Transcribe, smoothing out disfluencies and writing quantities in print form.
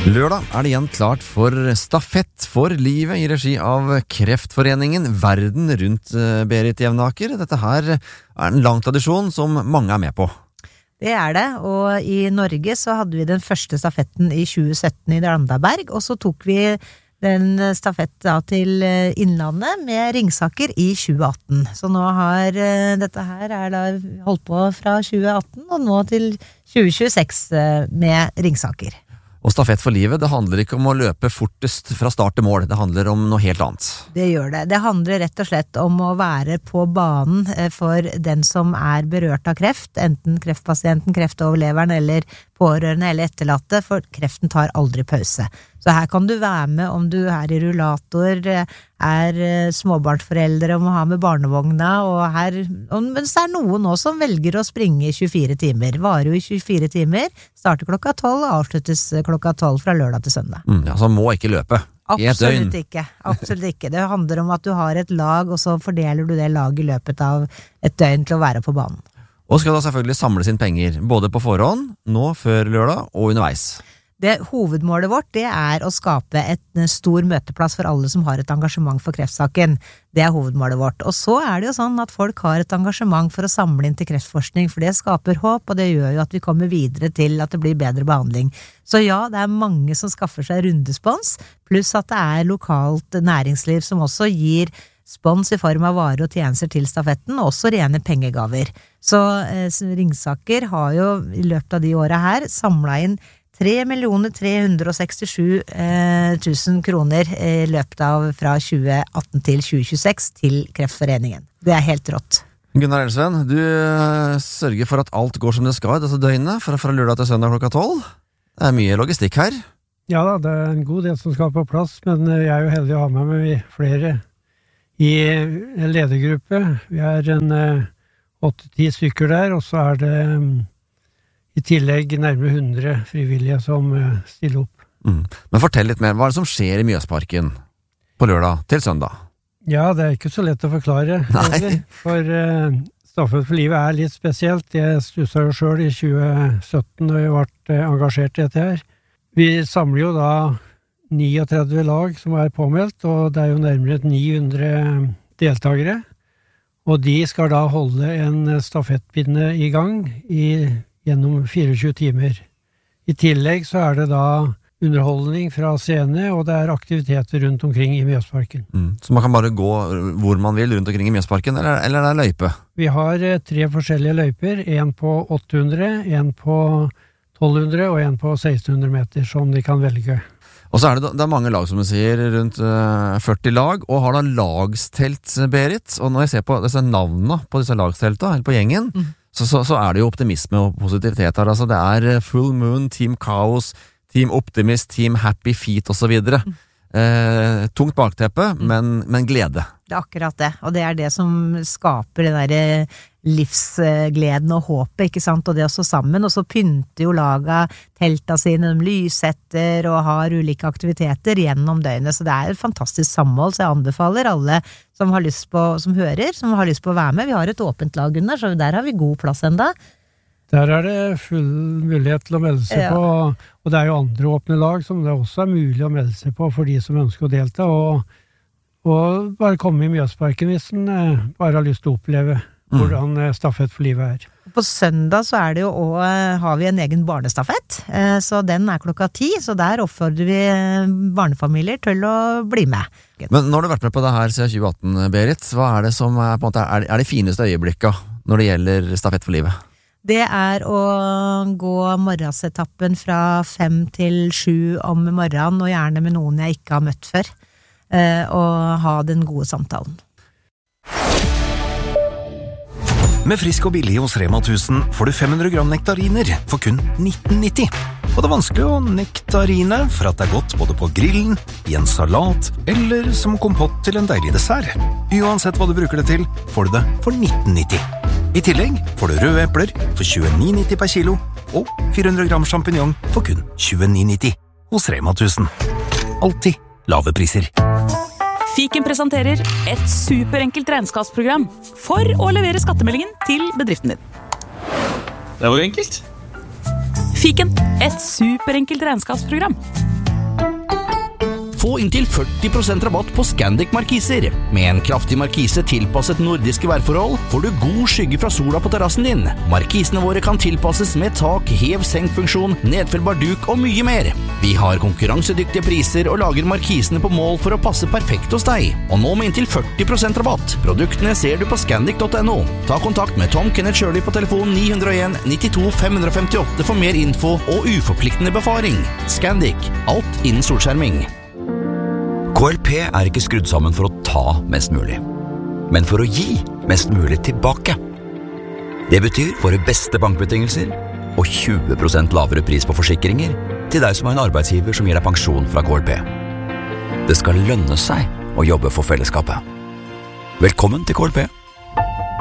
Lørdag det igjen klart for stafett for livet i regi av Kreftforeningen Verden rundt Berit Jevnaker. Dette her en lang tradisjon som mange med på. Det det, og i Norge så hadde vi den første stafetten i 2017 i Randaberg, og så tok vi den stafett da til Innlandet med Ringsaker i 2018. Så nå har dette her da holdt på fra 2018 og nå til 2026 med Ringsaker. Og stafett for livet, det handler ikke om å løpe fortest fra start til mål, det handler om noe helt annet. Det gjør det. Det handler rett og slett om å være på banen for den som berørt av kreft, enten kreftpasienten, kreftoverleveren eller pårørende eller etterlatte, for kreften tar aldri pause. Så her kan du være med om du i rullator, småbarnsforeldre og må ha med barnevogna, men så noen også som velger å springe i 24 timer. Varer jo i 24 timer, starter klokka 12 og avsluttes klokka 12 fra lørdag til søndag. Ja, så må ikke løpe. Absolutt ikke. Absolutt ikke. Det handler om at du har et lag, og så fordeler du det laget i løpet av et døgn til å være på banen. Og skal da selvfølgelig samles inn penger, både på forhånd, nå før lørdag og underveis. Hovedmålet vårt, det å skape en stor møteplass for alle som har et engasjement for kreftsaken. Det hovedmålet vårt. Og så det jo sånn at folk har et engasjement for å samle inn til kreftforskning, for det skaper håp, og det gjør jo at vi kommer videre til at det blir bedre behandling. Så ja, det mange som skaffer seg rundespons, pluss at det lokalt næringsliv som også gir spons i form av varer og tjenester til stafetten, og også rene pengegaver. Så Ringsaker har jo i løpet av de årene her samlet inn 3.367.000 kroner i løpet av fra 2018 til 2026 til Kreftforeningen. Det helt rått. Gunnar Elsven, du sørger for at alt går som det skal, altså døgnet, fra lørdag til søndag klokka 12. Det mye logistikk her. Ja da, det en god del som skal på plass, men jeg jo heldig å ha med meg flere i en ledergruppe. Vi en 8-10 stykker der, og så det i tillegg nærmere 100 frivillige som stiller opp. Men fortell litt mer, hva det som skjer i Mjøsparken på lørdag til søndag? Ja, det ikke så lett å forklare. For Stafett for livet litt spesielt. Jeg stusset jo selv i 2017 når jeg ble engasjert i dette her. Vi samler jo da 39 lag som påmeldt, og det jo nærmere 900 deltakere. Og de skal da holde en stafettpinne i gang gjennom 24 timer. I tillegg så det da underholdning fra scene, og det aktiviteter rundt omkring i Mjøsparken. Så man kan bare gå hvor man vil rundt omkring i Mjøsparken, eller det løype? Vi har 3 forskjellige løyper, en på 800, en på 1200 og en på 1600 meter, som de kan velge. Og så det mange lag, som du sier, rundt 40 lag, og har da lagstelt, Berit. Og når jeg ser på disse navnene på disse lagsteltene, eller på gjengen, så det jo optimisme og positivitet her. Altså det Full Moon, Team Chaos, Team Optimist, Team Happy Feet og så videre. Tungt bakteppe, men glede. Det akkurat det, og det det som skaper den der livsgleden og håpet, ikke sant? Og det å stå sammen, og så pynter jo laga telta sine, de lysetter og har ulike aktiviteter gjennom døgnet, så det et fantastisk samhold, så jeg anbefaler alle som har lyst på, som hører, som har lyst på å være med. Vi har et åpent lag under, så der har vi god plass enda. Der det full mulighet til å melde seg på, og det jo andre åpne lag som det også mulig å melde seg på for de som ønsker å delta, og bare komme i Mjøsparken hvis en bare har lyst til å oppleve hvordan stafett for livet På søndag så det jo også, har vi en egen barnestafett, så den klokka 10, så der oppfordrer vi barnefamilier til å bli med. Men når du har vært med på det her siden 2018, Berit, hva det som på en måte de fineste øyeblikkene når det gjelder stafett for livet? Det å gå morgensetappen fra 5 til 7 om morgenen, og gjerne med noen jeg ikke har møtt før, og ha den gode samtalen. Med Frisk og billig hos Rema 1000 får du 500 gram nektariner for kun 19,90. Og det vanskelig å nektarine for at det godt både på grillen, i en salat eller som kompott til en deilig dessert. Uansett hva du bruker det til, får du det for 19,90. I tillegg får du røde epler for 29,90 per kilo og 400 gram champignon for kun 29,90 hos Rema 1000. Alltid lave priser. Fiken presenterer et superenkelt regnskapsprogram for å levere skattemeldingen til bedriften din. Det var enkelt. Fiken, et superenkelt regnskapsprogram. Få inntil 40% rabatt på Scandic markiser. Med en kraftig markise tilpasset nordiske værforhold får du god skygge fra sola på terrassen din. Markisene våre kan tilpasses med tak, hev-senk-funksjon, nedfellbar duk og mye mer. Vi har konkurransedyktige priser og lager markisene på mål for å passe perfekt hos deg. Og nå med inntil 40% rabatt. Produktene ser du på scandic.no. Ta kontakt med Tom Kenneth Shirley på telefon 901 92 558 for mer info og uforpliktende befaring. Scandic. Alt innen solskjerming. KLP er ikke skrudd sammen for å ta mest mulig, men for å gi mest mulig tilbake. Det betyr våre beste bankbetingelser og 20% lavere pris på forsikringer til deg som har en arbeidsgiver som gir deg pensjon fra KLP. Det skal lønne seg å jobbe for fellesskapet. Velkommen til KLP.